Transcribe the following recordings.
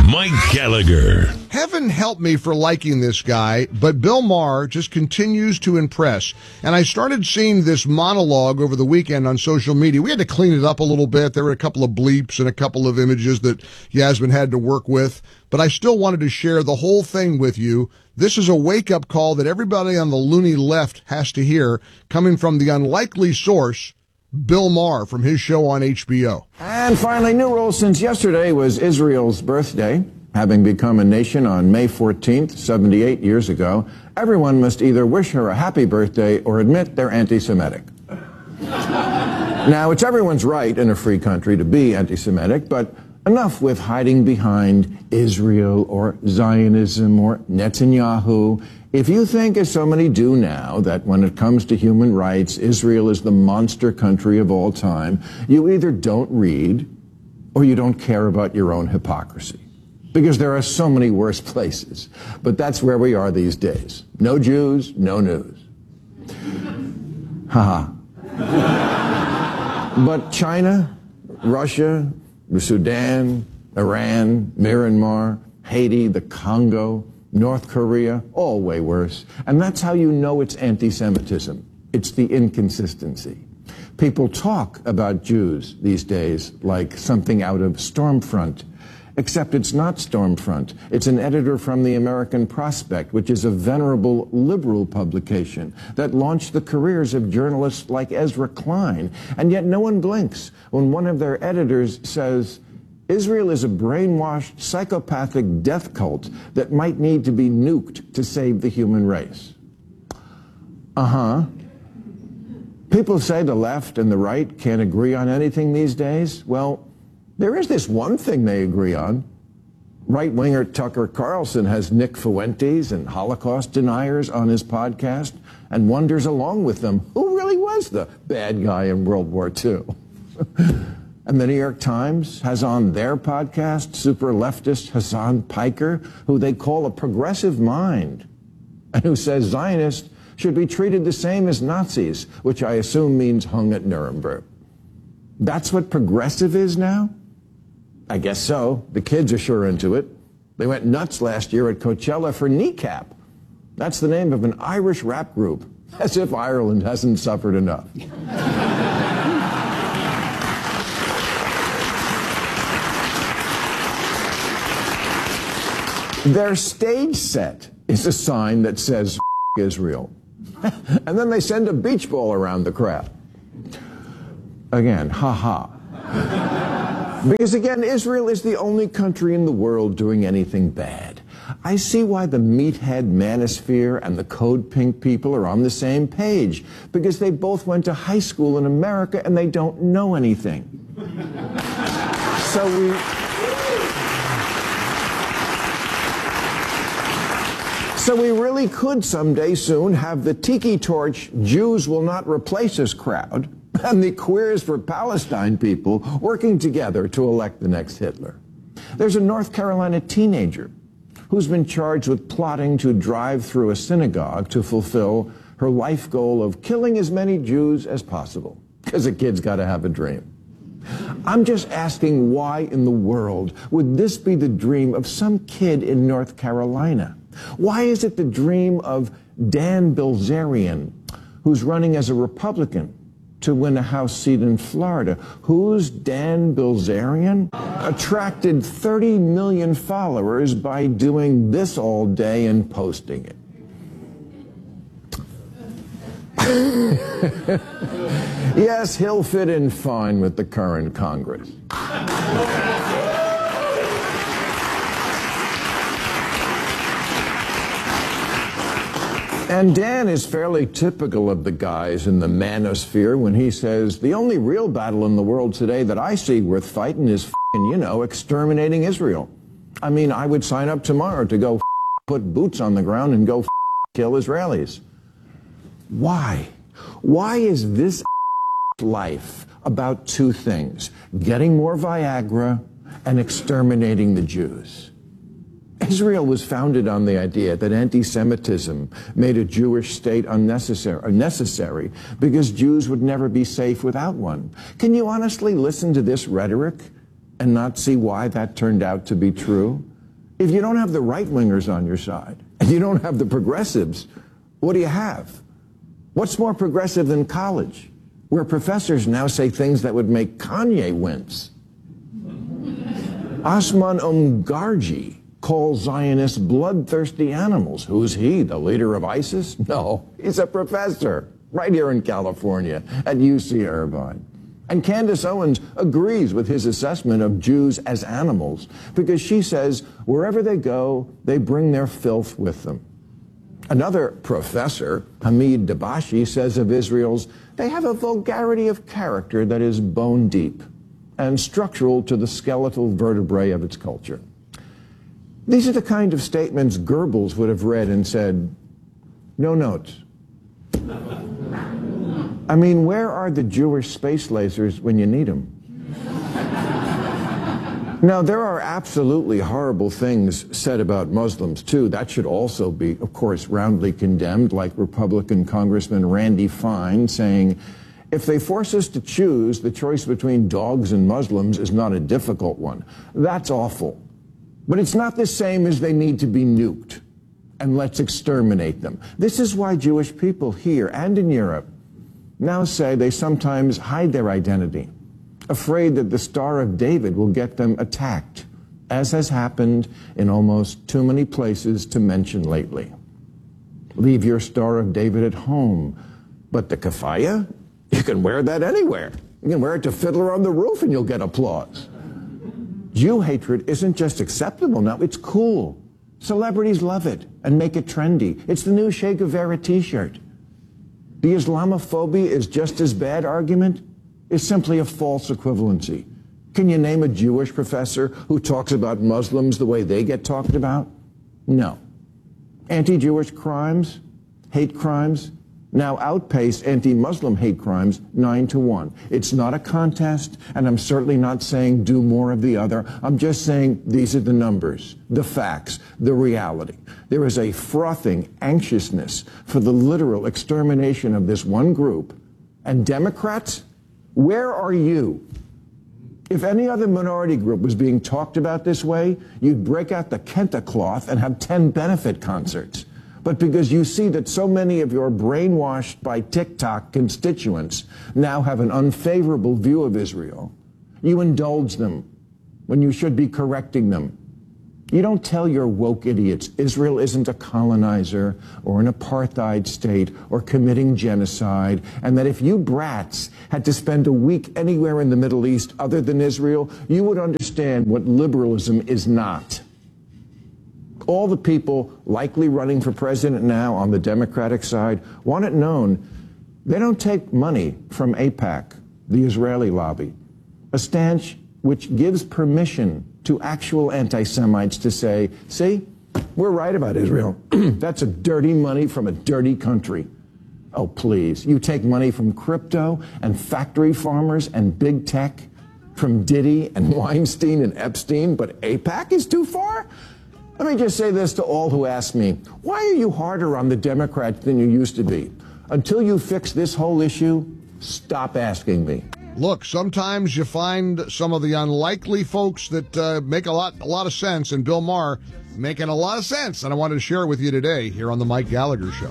Mike Gallagher. Heaven help me for liking this guy, but Bill Maher just continues to impress. And I started seeing this monologue over the weekend on social media. We had to clean it up a little bit. There were a couple of bleeps and a couple of images that Yasmin had to work with. But I still wanted to share the whole thing with you. This is a wake-up call that everybody on the loony left has to hear, coming from the unlikely source, Bill Maher, from his show on HBO. And finally, new rules since yesterday was Israel's birthday. Having become a nation on May 14th, 78 years ago, everyone must either wish her a happy birthday or admit they're anti-Semitic. Now, it's everyone's right in a free country to be anti-Semitic, but enough with hiding behind Israel or Zionism or Netanyahu. If you think, as so many do now, that when it comes to human rights, Israel is the monster country of all time, you either don't read or you don't care about your own hypocrisy. Because there are so many worse places. But that's where we are these days. No Jews, no news. Haha. But China, Russia, the Sudan, Iran, Myanmar, Haiti, the Congo, North Korea, all way worse. And that's how you know it's anti-Semitism. It's the inconsistency. People talk about Jews these days like something out of Stormfront. Except it's not Stormfront. It's an editor from the American Prospect, which is a venerable liberal publication that launched the careers of journalists like Ezra Klein. And yet no one blinks when one of their editors says, Israel is a brainwashed, psychopathic death cult that might need to be nuked to save the human race. People say the left and the right can't agree on anything these days. Well, there is this one thing they agree on. Right-winger Tucker Carlson has Nick Fuentes and Holocaust deniers on his podcast and wonders along with them who really was the bad guy in World War II. And the New York Times has on their podcast super leftist Hassan Piker, who they call a progressive mind, and who says Zionists should be treated the same as Nazis, which I assume means hung at Nuremberg. That's what progressive is now? I guess so. The kids are sure into it. They went nuts last year at Coachella for Kneecap. That's the name of an Irish rap group. As if Ireland hasn't suffered enough. Their stage set is a sign that says Israel. And then they send a beach ball around the crowd. Again, ha-ha. Because again, Israel is the only country in the world doing anything bad. I see why the meathead manosphere and the Code Pink people are on the same page. Because they both went to high school in America and they don't know anything. So we really could someday soon have the Tiki Torch Jews will not replace us crowd and the Queers for Palestine people working together to elect the next Hitler. There's a North Carolina teenager who's been charged with plotting to drive through a synagogue to fulfill her life goal of killing as many Jews as possible, because a kid's got to have a dream. I'm just asking, why in the world would this be the dream of some kid in North Carolina? Why is it the dream of Dan Bilzerian, who's running as a Republican to win a House seat in Florida? Who's Dan Bilzerian? Attracted 30 million followers by doing this all day and posting it. Yes, he'll fit in fine with the current Congress. And Dan is fairly typical of the guys in the manosphere when he says, the only real battle in the world today that I see worth fighting is exterminating Israel. I mean, I would sign up tomorrow to go put boots on the ground and go kill Israelis. Why? Why is this life about two things? Getting more Viagra and exterminating the Jews. Israel was founded on the idea that anti-Semitism made a Jewish state unnecessary because Jews would never be safe without one. Can you honestly listen to this rhetoric and not see why that turned out to be true? If you don't have the right-wingers on your side, and you don't have the progressives, what do you have? What's more progressive than college, where professors now say things that would make Kanye wince? Osman Omgarji calls Zionists bloodthirsty animals. Who's he, the leader of ISIS? No, he's a professor right here in California at UC Irvine. And Candace Owens agrees with his assessment of Jews as animals because she says wherever they go, they bring their filth with them. Another professor, Hamid Dabashi, says of Israel's, they have a vulgarity of character that is bone deep and structural to the skeletal vertebrae of its culture. These are the kind of statements Goebbels would have read and said, no notes. I mean, where are the Jewish space lasers when you need them? Now, there are absolutely horrible things said about Muslims, too. That should also be, of course, roundly condemned, like Republican Congressman Randy Fine saying, if they force us to choose, the choice between dogs and Muslims is not a difficult one. That's awful. But it's not the same as they need to be nuked, and let's exterminate them. This is why Jewish people here and in Europe now say they sometimes hide their identity, afraid that the Star of David will get them attacked, as has happened in almost too many places to mention lately. Leave your Star of David at home, but the keffiyeh, you can wear that anywhere. You can wear it to Fiddler on the Roof and you'll get applause. Jew hatred isn't just acceptable now, it's cool. Celebrities love it and make it trendy. It's the new Che Guevara t-shirt. The Islamophobia is just as bad argument is simply a false equivalency. Can you name a Jewish professor who talks about Muslims the way they get talked about? No. Anti-Jewish crimes, hate crimes, now outpace anti-Muslim hate crimes 9-1. It's not a contest, and I'm certainly not saying do more of the other. I'm just saying these are the numbers, the facts, the reality. There is a frothing anxiousness for the literal extermination of this one group. And Democrats, where are you? If any other minority group was being talked about this way, you'd break out the kente cloth and have 10 benefit concerts. But because you see that so many of your brainwashed by TikTok constituents now have an unfavorable view of Israel, you indulge them when you should be correcting them. You don't tell your woke idiots Israel isn't a colonizer or an apartheid state or committing genocide, and that if you brats had to spend a week anywhere in the Middle East other than Israel, you would understand what liberalism is not. All the people likely running for president now on the Democratic side want it known they don't take money from AIPAC, the Israeli lobby, a stance which gives permission to actual anti-Semites to say, see, we're right about Israel. That's a dirty money from a dirty country. Oh, please. You take money from crypto and factory farmers and big tech, from Diddy and Weinstein and Epstein, but AIPAC is too far? Let me just say this to all who ask me, why are you harder on the Democrats than you used to be? Until you fix this whole issue, stop asking me. Look, sometimes you find some of the unlikely folks that make a lot of sense, and Bill Maher making a lot of sense, and I wanted to share it with you today here on the Mike Gallagher Show.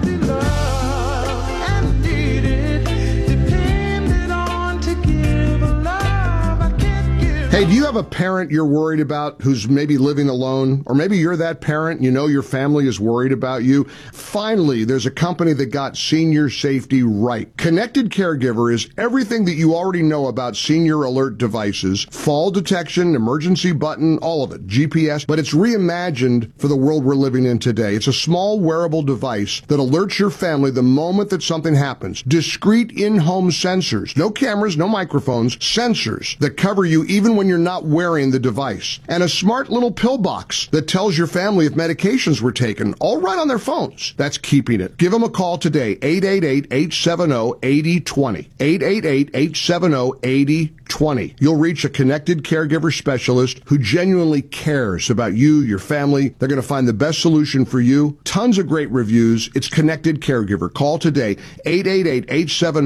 Hey, do you have a parent you're worried about who's maybe living alone? Or maybe you're that parent, you know your family is worried about you. Finally, there's a company that got senior safety right. Connected Caregiver is everything that you already know about senior alert devices, fall detection, emergency button, all of it, GPS, but it's reimagined for the world we're living in today. It's a small wearable device that alerts your family the moment that something happens. Discrete in-home sensors, no cameras, no microphones, sensors that cover you even when you're not wearing the device. And a smart little pill box that tells your family if medications were taken, all right on their phones. That's keeping it. Give them a call today, 888-870-8020. 888-870-8020. You'll reach a Connected Caregiver specialist who genuinely cares about you, your family. They're going to find the best solution for you. Tons of great reviews. It's Connected Caregiver. Call today,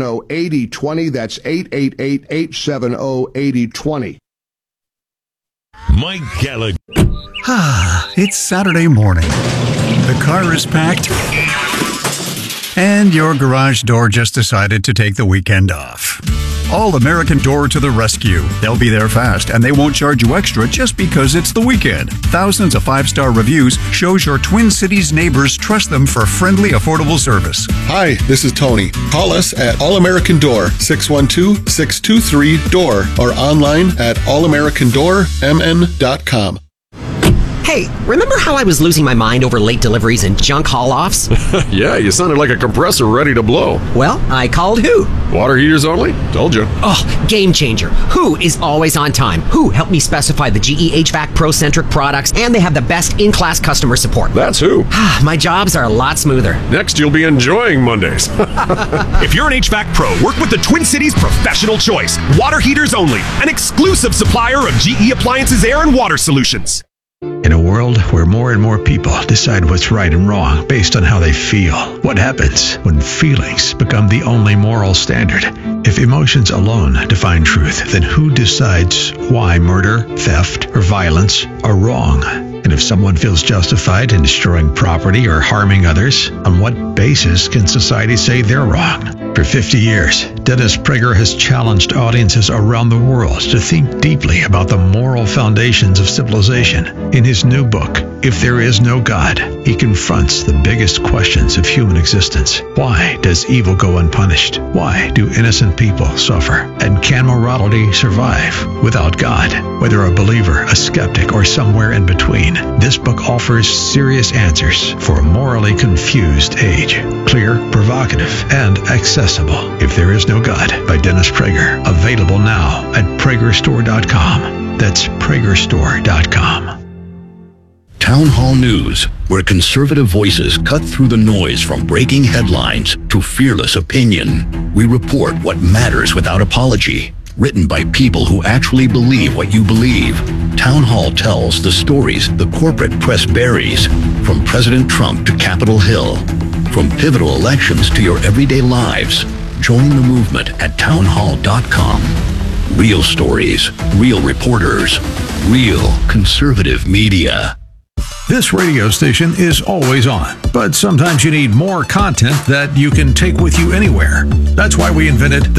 888-870-8020. That's 888-870-8020. Mike Gallagher. It's Saturday morning. The car is packed, and your garage door just decided to take the weekend off. All American Door to the rescue. They'll be there fast, and they won't charge you extra just because it's the weekend. Thousands of 5-star reviews shows your Twin Cities neighbors trust them for friendly, affordable service. Hi, this is Tony. Call us at All American Door, 612-623-DOOR, or online at allamericandoormn.com. Hey, remember how I was losing my mind over late deliveries and junk haul-offs? Yeah, you sounded like a compressor ready to blow. Well, I called Who. Water heaters only? Told you. Oh, game changer. Who is always on time. Who helped me specify the GE HVAC Pro-centric products, and they have the best in-class customer support. That's Who. My jobs are a lot smoother. Next, you'll be enjoying Mondays. If you're an HVAC pro, work with the Twin Cities Professional Choice. Water heaters only. An exclusive supplier of GE Appliances Air and Water Solutions. In a world where more and more people decide what's right and wrong based on how they feel, what happens when feelings become the only moral standard? If emotions alone define truth, then who decides why murder, theft, or violence are wrong? And if someone feels justified in destroying property or harming others, on what basis can society say they're wrong? For 50 years, Dennis Prager has challenged audiences around the world to think deeply about the moral foundations of civilization. In his new book, If There Is No God, he confronts the biggest questions of human existence. Why does evil go unpunished? Why do innocent people suffer? And can morality survive without God? Whether a believer, a skeptic, or somewhere in between, this book offers serious answers for a morally confused age. Clear, provocative, and accessible. If There Is No God by Dennis Prager. Available now at PragerStore.com. That's PragerStore.com. Town Hall News, where conservative voices cut through the noise from breaking headlines to fearless opinion. We report what matters without apology. Written by people who actually believe what you believe. Town Hall tells the stories the corporate press buries, from President Trump to Capitol Hill. From pivotal elections to your everyday lives. Join the movement at townhall.com. Real stories, real reporters, real conservative media. This radio station is always on, but sometimes you need more content that you can take with you anywhere. That's why we invented the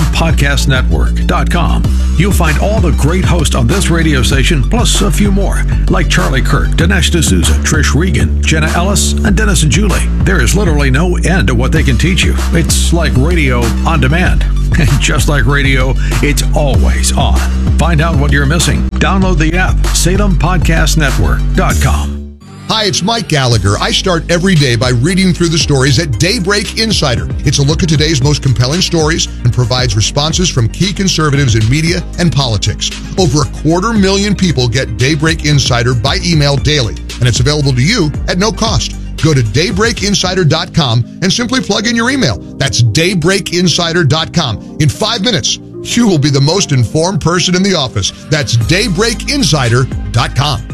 SalemPodcastNetwork.com. You'll find all the great hosts on this radio station, plus a few more, like Charlie Kirk, Dinesh D'Souza, Trish Regan, Jenna Ellis, and Dennis and Julie. There is literally no end to what they can teach you. It's like radio on demand. And just like radio, it's always on. Find out what you're missing. Download the app, SalemPodcastNetwork.com. Hi, it's Mike Gallagher. I start every day by reading through the stories at Daybreak Insider. It's a look at today's most compelling stories and provides responses from key conservatives in media and politics. Over 250,000 people get Daybreak Insider by email daily, and it's available to you at no cost. Go to daybreakinsider.com and simply plug in your email. That's daybreakinsider.com. In 5 minutes, you will be the most informed person in the office. That's daybreakinsider.com.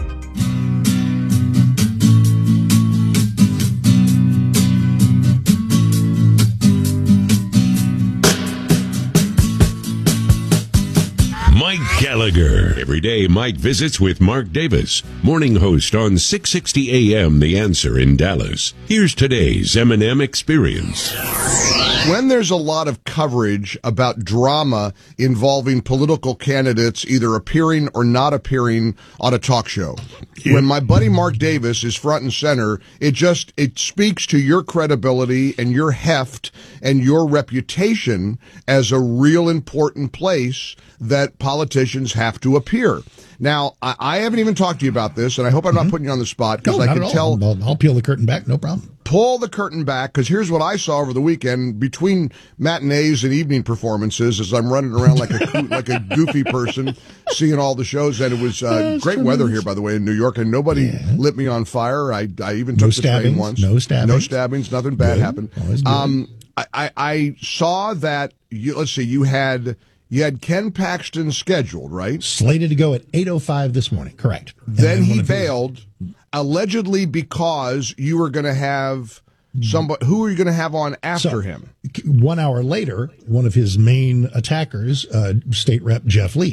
Mike Gallagher. Every day, Mike visits with Mark Davis, morning host on 660 AM The Answer in Dallas. Here's today's M&M Experience. When there's a lot of coverage about drama involving political candidates either appearing or not appearing on a talk show, when my buddy Mark Davis is front and center, it speaks to your credibility and your heft and your reputation as a real important place that politicians have to appear. Now, I haven't even talked to you about this, and I hope I'm not putting you on the spot, because I can tell. I'll peel the curtain back, no problem. Pull the curtain back, because here's what I saw over the weekend between matinees and evening performances as I'm running around like a goofy person, seeing all the shows. And it was great weather here, by the way, in New York, and nobody lit me on fire. I even took the train once. No stabbings. Nothing bad happened. I saw that, you had Ken Paxton scheduled, right? Slated to go at 8:05 this morning, correct. Then he bailed, allegedly because you were going to have somebody. Who were you going to have on after him? 1 hour later, one of his main attackers, State Rep Jeff Leach.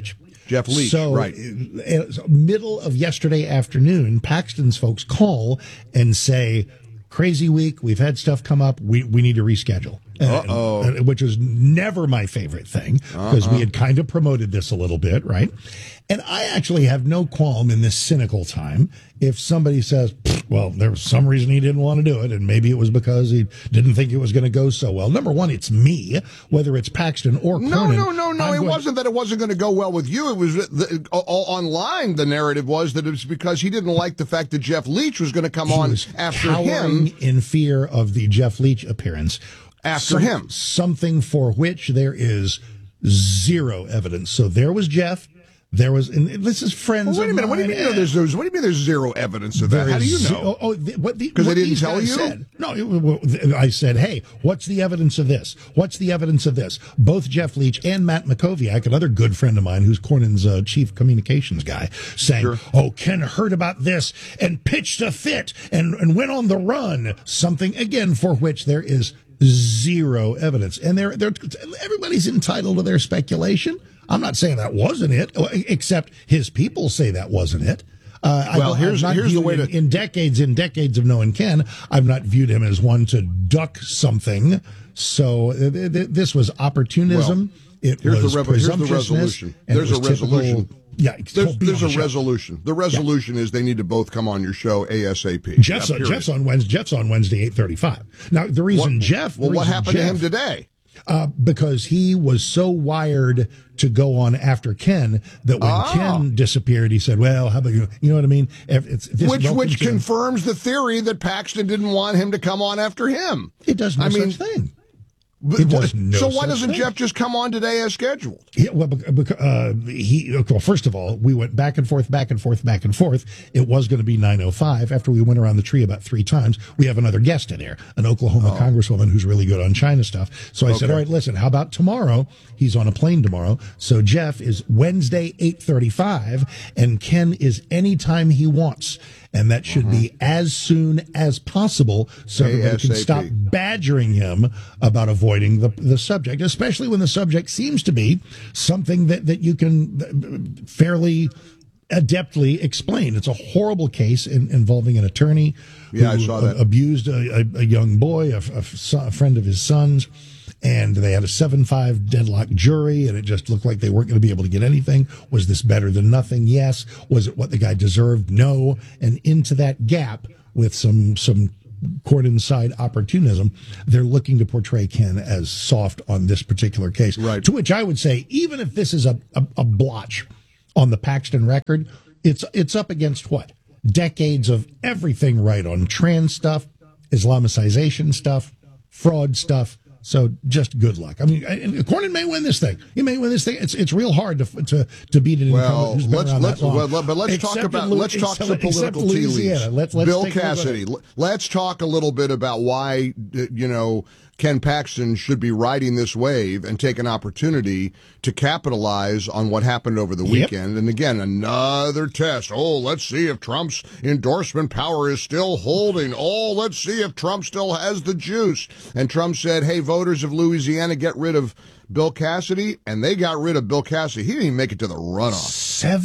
Jeff Leach, so, right. Middle of yesterday afternoon, Paxton's folks call and say, crazy week, we've had stuff come up, we need to reschedule. Which was never my favorite thing, because we had kind of promoted this a little bit, right? And I actually have no qualm in this cynical time if somebody says, well, there was some reason he didn't want to do it, and maybe it was because he didn't think it was going to go so well. Number one, it's me, whether it's Paxton or Cornyn. No. It wasn't that it wasn't going to go well with you. It was online. The narrative was that it was because he didn't like the fact that Jeff Leach was going to come on after him. In fear of the Jeff Leach appearance. After him. Something for which there is zero evidence. So there was Jeff. There was, and this is friends. Well, wait a minute. What do you mean? What do you mean? There's zero evidence of that? How do you know? Because they didn't tell you. Said, no, I said, hey, what's the evidence of this? What's the evidence of this? Both Jeff Leach and Matt Makoviak, another good friend of mine, who's Cornyn's chief communications guy, saying, Ken heard about this and pitched a fit and went on the run. Something again for which there is zero evidence, and everybody's entitled to their speculation. I'm not saying that wasn't it, except his people say that wasn't it. Here's the way to... In decades of knowing Ken, I've not viewed him as one to duck something. So this was opportunism. Here's the resolution. There's a resolution. There's a resolution. The resolution is they need to both come on your show ASAP. Jeff's on Wednesday, 8:35. Now the reason what happened to him today? Because he was so wired to go on after Ken that when Ken disappeared, he said, well, how about you? You know what I mean? Which confirms the theory that Paxton didn't want him to come on after him. It does no such thing. So why doesn't Jeff just come on today as scheduled? Yeah, well, first of all, we went back and forth. It was going to be 9:05 after we went around the tree about 3 times. We have another guest in here, an Oklahoma congresswoman who's really good on China stuff. So I said, all right, listen, how about tomorrow? He's on a plane tomorrow. So Jeff is Wednesday, 8:35, and Ken is anytime he wants. And that should be as soon as possible so everybody can stop badgering him about avoiding the subject, especially when the subject seems to be something that you can fairly adeptly explain. It's a horrible case involving an attorney who abused a young boy, a friend of his son's. And they had a 7-5 deadlock jury, and it just looked like they weren't going to be able to get anything. Was this better than nothing? Yes. Was it what the guy deserved? No. And into that gap, with some Cornyn side opportunism, they're looking to portray Ken as soft on this particular case. Right. To which I would say, even if this is a blotch on the Paxton record, it's up against what? Decades of everything right on trans stuff, Islamicization stuff, fraud stuff. So just good luck. I mean, Cornyn may win this thing. He may win this thing. It's real hard to beat it. Let's talk some political tea leaves. Bill Cassidy. Let's talk a little bit about why Ken Paxton should be riding this wave and take an opportunity to capitalize on what happened over the weekend. And again, another test. Let's see if Trump's endorsement power is still holding. Let's see if Trump still has the juice. And Trump said, hey, voters of Louisiana, get rid of Bill Cassidy, and they got rid of Bill Cassidy. He didn't even make it to the runoff.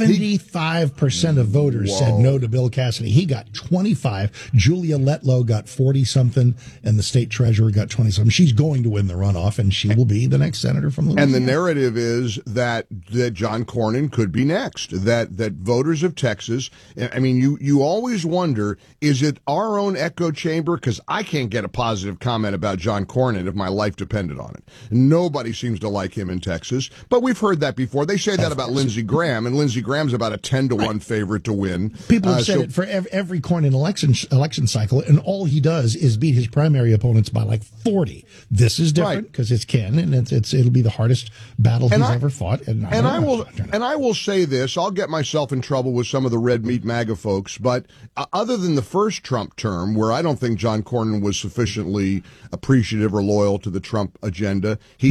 75% of voters said no to Bill Cassidy. He got 25. Julia Letlow got 40-something, and the state treasurer got 20-something. She's going to win the runoff, and she will be the next senator from Louisiana. And the narrative is that John Cornyn could be next, that voters of Texas, I mean, you always wonder, is it our own echo chamber? Because I can't get a positive comment about John Cornyn if my life depended on it. Nobody seems to like him in Texas, but we've heard that before. They say that about Lindsey Graham, and Lindsey Graham's about a 10-1 favorite to win. People have said it for every Cornyn election cycle, and all he does is beat his primary opponents by like 40. This is different because it's Ken, and it'll be the hardest battle he's ever fought. And I will say this: I'll get myself in trouble with some of the red meat MAGA folks, but other than the first Trump term, where I don't think John Cornyn was sufficiently appreciative or loyal to the Trump agenda, he sure has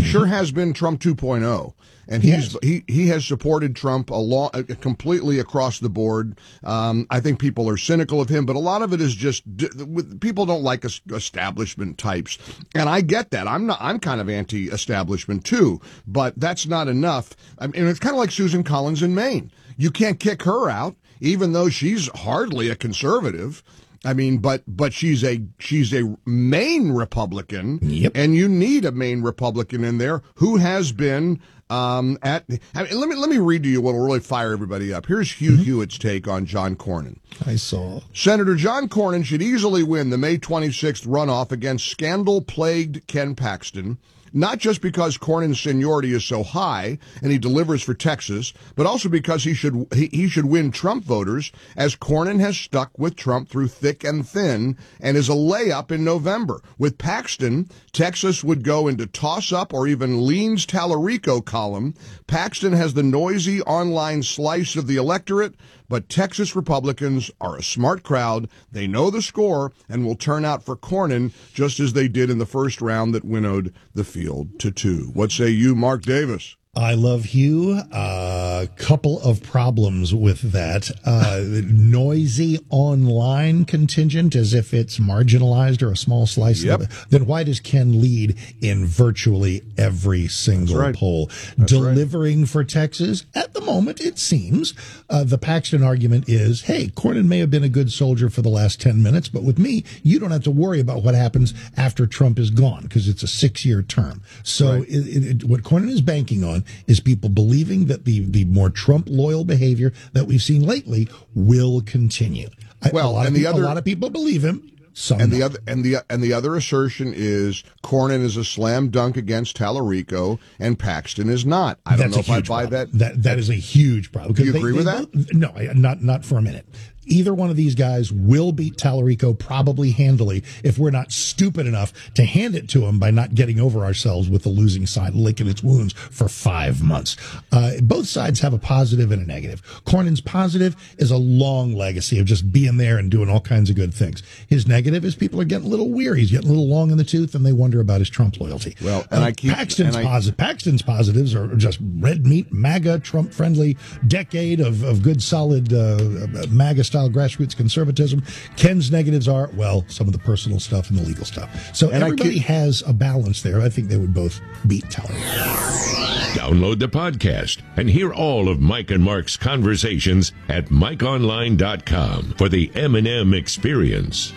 has been Trump 2.0. And he has supported Trump completely across the board. I think people are cynical of him, but a lot of it is just people don't like establishment types, and I get that. I'm kind of anti-establishment too, but that's not enough. I mean, it's kind of like Susan Collins in Maine. You can't kick her out, even though she's hardly a conservative. I mean, but she's a Maine Republican, and you need a Maine Republican in there who has been let me read to you what will really fire everybody up. Here's Hugh Hewitt's take on John Cornyn. I saw. Senator John Cornyn should easily win the May 26th runoff against scandal-plagued Ken Paxton, not just because Cornyn's seniority is so high and he delivers for Texas, but also because he should win Trump voters, as Cornyn has stuck with Trump through thick and thin and is a layup in November. With Paxton, Texas would go into toss-up or even leans Tallarico column. Paxton has the noisy online slice of the electorate, but Texas Republicans are a smart crowd. They know the score and will turn out for Cornyn just as they did in the first round that winnowed the field to 2. What say you, Mark Davis? I love Hugh. Couple of problems with that. Noisy online contingent, as if it's marginalized or a small slice of it. Then why does Ken lead in virtually every single poll? Delivering for Texas? At the moment, it seems. The Paxton argument is, hey, Cornyn may have been a good soldier for the last 10 minutes, but with me, you don't have to worry about what happens after Trump is gone, because it's a 6-year term. So what Cornyn is banking on is people believing that the more Trump loyal behavior that we've seen lately will continue. A lot of people believe him. Some and the other assertion is Cornyn is a slam dunk against Tallarico and Paxton is not. I don't know if I buy that. That is a huge problem. Do you agree with that? No, not for a minute. Either one of these guys will beat Tallarico probably handily if we're not stupid enough to hand it to him by not getting over ourselves with the losing side licking its wounds for 5 months. Both sides have a positive and a negative. Cornyn's positive is a long legacy of just being there and doing all kinds of good things. His negative is people are getting a little weary. He's getting a little long in the tooth, and they wonder about his Trump loyalty. Well, Paxton's positives are just red meat, MAGA, Trump-friendly decade of good, solid MAGA-style grassroots conservatism. Ken's negatives are, well, some of the personal stuff and the legal stuff. So everybody has a balance there. I think they would both beat Tallarico. Download the podcast and hear all of Mike and Mark's conversations at MikeOnline.com for the M&M experience.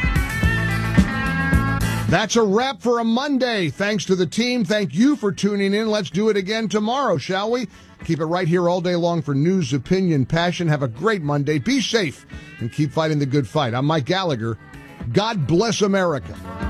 That's a wrap for a Monday. Thanks to the team. Thank you for tuning in. Let's do it again tomorrow, shall we? Keep it right here all day long for news, opinion, passion. Have a great Monday. Be safe and keep fighting the good fight. I'm Mike Gallagher. God bless America.